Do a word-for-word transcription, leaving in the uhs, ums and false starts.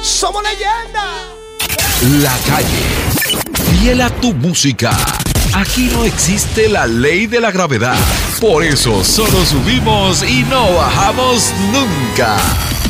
¡Somos leyenda! La Calle, fiel a tu música. Aquí no existe la ley de la gravedad. Por eso solo subimos y no bajamos nunca.